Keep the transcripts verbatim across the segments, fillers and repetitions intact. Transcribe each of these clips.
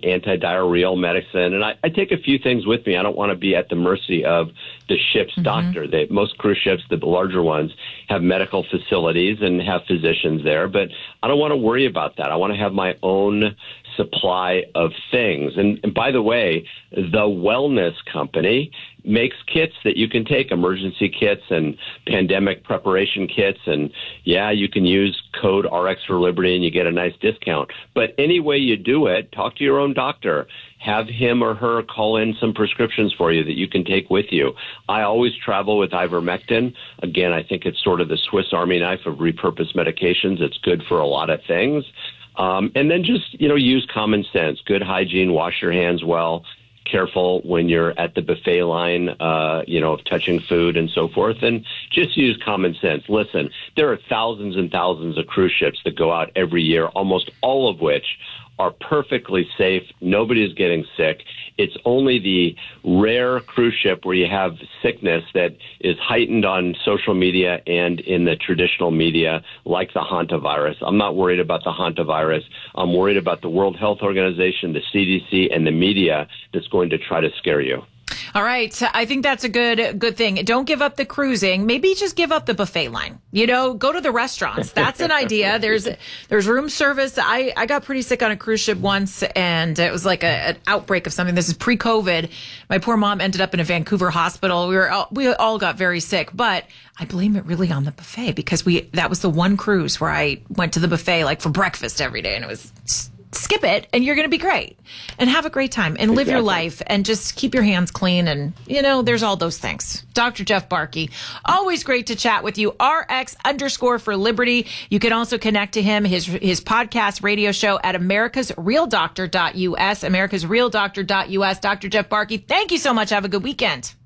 antidiarrheal medicine. And I, I take a few things with me. I don't want to be at the mercy of the ship's mm-hmm. doctor. They, most cruise ships, the larger ones, have medical facilities and have physicians there. But I don't want to worry about that. I want to have my own supply of things. And, and by the way, the wellness company makes kits that you can take, emergency kits and pandemic preparation kits. And yeah, you can use code R X for Liberty and you get a nice discount. But any way you do it, talk to your own doctor. Have him or her call in some prescriptions for you that you can take with you. I always travel with ivermectin. Again, I think it's sort of the Swiss Army knife of repurposed medications. It's good for a lot of things. Um, and then just, you know, use common sense, good hygiene, wash your hands well, careful when you're at the buffet line, uh, you know, of touching food and so forth, and just use common sense. Listen, there are thousands and thousands of cruise ships that go out every year, almost all of which are perfectly safe. Nobody's getting sick. It's only the rare cruise ship where you have sickness that is heightened on social media and in the traditional media, like the hantavirus. I'm not worried about the hantavirus. I'm worried about the World Health Organization, the C D C, and the media that's going to try to scare you. All right. I think that's a good good thing. Don't give up the cruising. Maybe just give up the buffet line. You know, go to the restaurants. That's an idea. There's there's room service. I, I got pretty sick on a cruise ship once, and it was like a, an outbreak of something. This is pre-COVID. My poor mom ended up in a Vancouver hospital. We were all, we all got very sick, but I blame it really on the buffet because we that was the one cruise where I went to the buffet like for breakfast every day, and it was skip it and you're going to be great and have a great time and live exactly. your life and just keep your hands clean. And, you know, there's all those things. Doctor Jeff Barke, always great to chat with you. R X underscore for Liberty. You can also connect to him, his, his podcast radio show at americas real doctor dot U S, americas real doctor dot U S. Doctor Jeff Barke, thank you so much. Have a good weekend.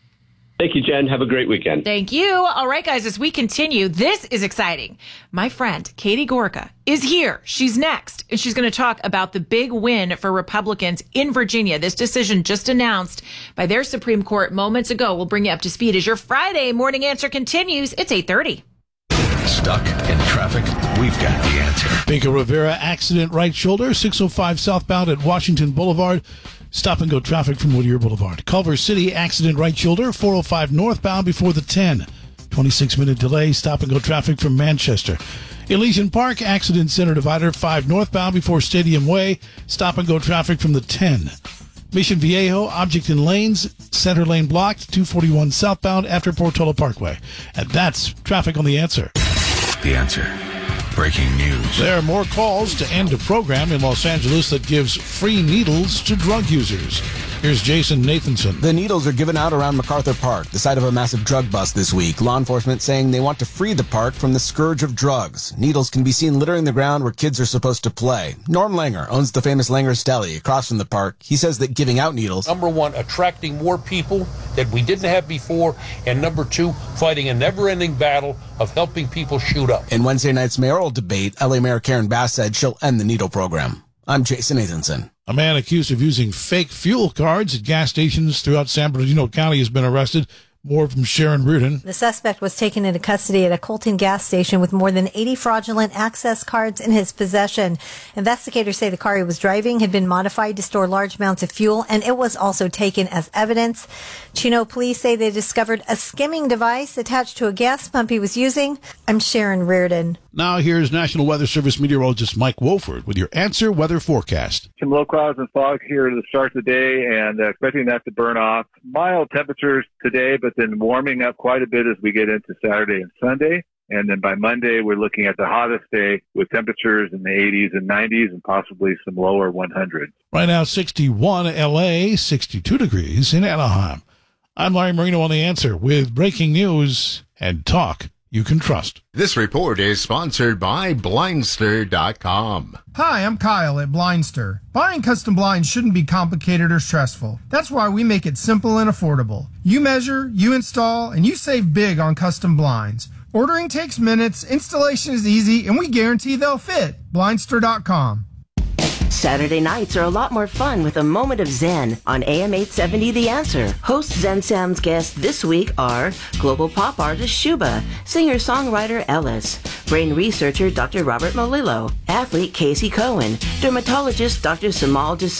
Thank you, Jen. Have a great weekend. Thank you. All right, guys, as we continue, this is exciting. My friend, Katie Gorka, is here. She's next, and she's going to talk about the big win for Republicans in Virginia. This decision just announced by their Supreme Court moments ago. We'll bring you up to speed as your Friday morning answer continues. It's eight thirty. Stuck in traffic? We've got the answer. Pico Rivera accident right shoulder, six oh five southbound at Washington Boulevard. Stop and go traffic from Whittier Boulevard. Culver City accident right shoulder, four oh five northbound before the ten. twenty-six minute delay. Stop and go traffic from Manchester. Elysian Park accident center divider, five northbound before Stadium Way. Stop and go traffic from the ten. Mission Viejo object in lanes, center lane blocked, two forty-one southbound after Portola Parkway. And that's traffic on The Answer. The Answer. Breaking news. There are more calls to end a program in Los Angeles that gives free needles to drug users. Here's Jason Nathanson. The needles are given out around MacArthur Park, the site of a massive drug bust this week. Law enforcement saying they want to free the park from the scourge of drugs. Needles can be seen littering the ground where kids are supposed to play. Norm Langer owns the famous Langer's Deli across from the park. He says that giving out needles... Number one, attracting more people that we didn't have before. And number two, fighting a never-ending battle of helping people shoot up. In Wednesday night's mayoral debate, L A Mayor Karen Bass said she'll end the needle program. I'm Jason Nathanson. A man accused of using fake fuel cards at gas stations throughout San Bernardino County has been arrested. More from Sharon Reardon. The suspect was taken into custody at a Colton gas station with more than eighty fraudulent access cards in his possession. Investigators say the car he was driving had been modified to store large amounts of fuel, and it was also taken as evidence. Chino police say they discovered a skimming device attached to a gas pump he was using. I'm Sharon Reardon. Now here's National Weather Service meteorologist Mike Wolford with your Answer weather forecast. Some low clouds and fog here to start the day, and uh, expecting that to burn off. Mild temperatures today, but then warming up quite a bit as we get into Saturday and Sunday. And then by Monday, we're looking at the hottest day with temperatures in the eighties and nineties and possibly some lower one hundreds. Right now, sixty-one L A, sixty-two degrees in Anaheim. I'm Larry Marino on The Answer with breaking news and talk you can trust. This report is sponsored by Blindster dot com. Hi, I'm Kyle at Blindster. Buying custom blinds shouldn't be complicated or stressful. That's why we make it simple and affordable. You measure, you install, and you save big on custom blinds. Ordering takes minutes, installation is easy, and we guarantee they'll fit. Blindster dot com. Saturday nights are a lot more fun with a moment of Zen on A M eight seventy The Answer. Host Zen Sound's guests this week are global pop artist Shuba, singer-songwriter Ellis, brain researcher Doctor Robert Molillo, athlete Casey Cohen, dermatologist Doctor Samal Desai,